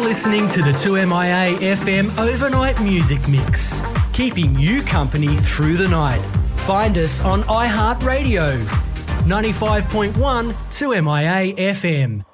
listening to the 2MIA FM Overnight Music Mix, keeping you company through the night. Find us on iHeartRadio, 95.1 2MIA FM.